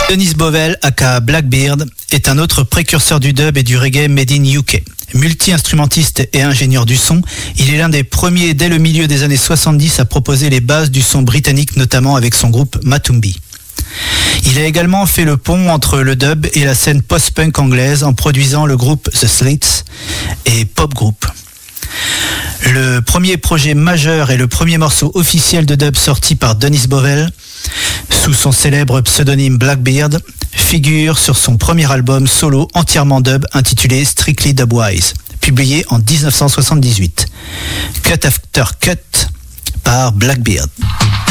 Dennis Bovell, aka Blackbeard, est un autre précurseur du dub et du reggae made in UK. Multi-instrumentiste et ingénieur du son, il est l'un des premiers dès le milieu des années 70 à proposer les bases du son britannique, notamment avec son groupe Matumbi. Il a également fait le pont entre le dub et la scène post-punk anglaise en produisant le groupe The Slits et Pop Group. Le premier projet majeur et le premier morceau officiel de dub sorti par Dennis Bovell, sous son célèbre pseudonyme Blackbeard, figure sur son premier album solo entièrement dub intitulé Strictly Dubwise, publié en 1978. Cut After Cut par Blackbeard.